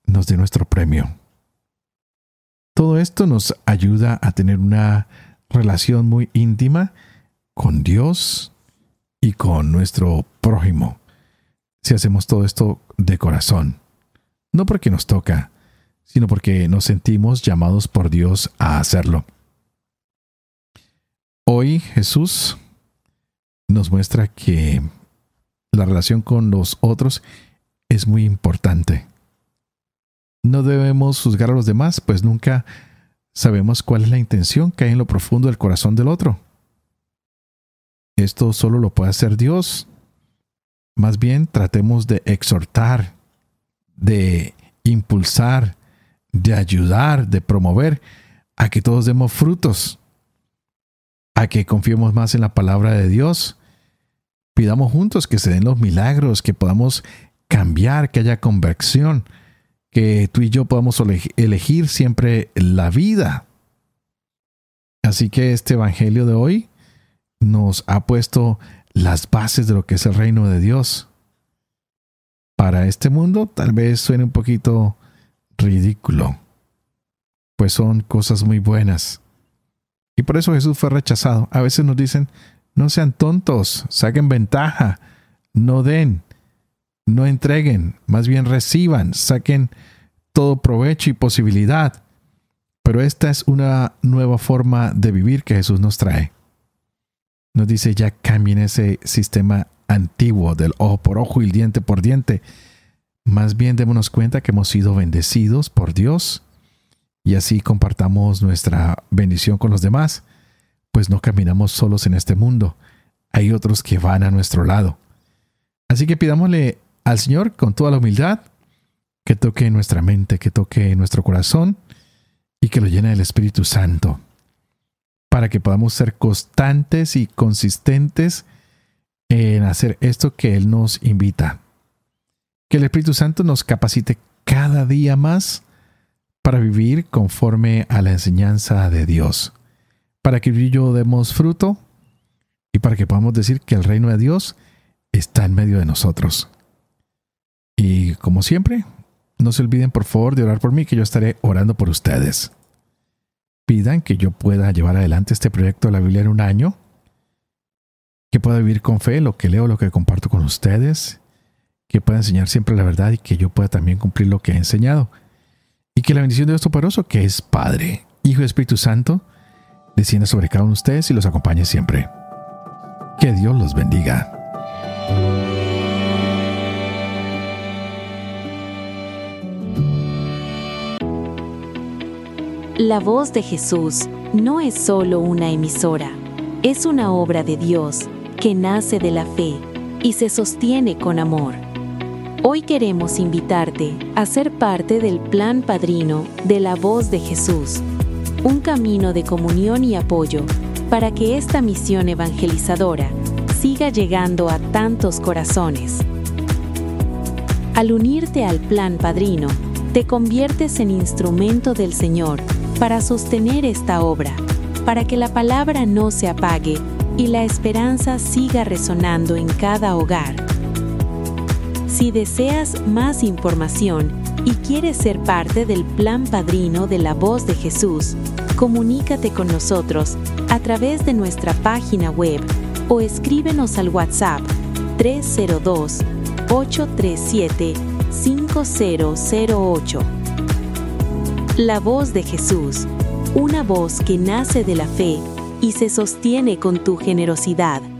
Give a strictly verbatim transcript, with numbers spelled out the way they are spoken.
nos dé nuestro premio. Todo esto nos ayuda a tener una relación muy íntima con Dios y con nuestro prójimo, si hacemos todo esto de corazón. No porque nos toca, sino porque nos sentimos llamados por Dios a hacerlo. Hoy Jesús nos muestra que la relación con los otros es muy importante. No debemos juzgar a los demás, pues nunca sabemos cuál es la intención que hay en lo profundo del corazón del otro. Esto solo lo puede hacer Dios. Más bien, tratemos de exhortar, de impulsar, de ayudar, de promover a que todos demos frutos, a que confiemos más en la palabra de Dios. Pidamos juntos que se den los milagros, que podamos cambiar, que haya conversión, que tú y yo podamos elegir siempre la vida. Así que este evangelio de hoy nos ha puesto las bases de lo que es el reino de Dios. Para este mundo tal vez suene un poquito ridículo, pues son cosas muy buenas. Y por eso Jesús fue rechazado. A veces nos dicen, no sean tontos, saquen ventaja, no den, no entreguen, más bien reciban, saquen todo provecho y posibilidad. Pero esta es una nueva forma de vivir que Jesús nos trae. Nos dice, ya cambien ese sistema antiguo del ojo por ojo y el diente por diente. Más bien démonos cuenta que hemos sido bendecidos por Dios y así compartamos nuestra bendición con los demás, pues no caminamos solos en este mundo. Hay otros que van a nuestro lado. Así que pidámosle al Señor con toda la humildad que toque nuestra mente, que toque nuestro corazón y que lo llene del Espíritu Santo, para que podamos ser constantes y consistentes en hacer esto que Él nos invita. Que el Espíritu Santo nos capacite cada día más para vivir conforme a la enseñanza de Dios, para que tú y yo demos fruto y para que podamos decir que el reino de Dios está en medio de nosotros. Y como siempre, no se olviden por favor de orar por mí, que yo estaré orando por ustedes. Pidan que yo pueda llevar adelante este proyecto de la Biblia en un año, que pueda vivir con fe lo que leo, lo que comparto con ustedes, que pueda enseñar siempre la verdad y que yo pueda también cumplir lo que he enseñado. Y que la bendición de Dios Todopoderoso, que es Padre, Hijo y Espíritu Santo, descienda sobre cada uno de ustedes y los acompañe siempre. Que Dios los bendiga. La Voz de Jesús no es solo una emisora, es una obra de Dios que nace de la fe y se sostiene con amor. Hoy queremos invitarte a ser parte del plan padrino de La Voz de Jesús, un camino de comunión y apoyo para que esta misión evangelizadora siga llegando a tantos corazones. Al unirte al plan padrino, te conviertes en instrumento del Señor para sostener esta obra, para que la palabra no se apague y la esperanza siga resonando en cada hogar. Si deseas más información y quieres ser parte del plan padrino de La Voz de Jesús, comunícate con nosotros a través de nuestra página web o escríbenos al WhatsApp tres cero dos, ocho tres siete, cinco cero cero ocho. La Voz de Jesús, una voz que nace de la fe y se sostiene con tu generosidad.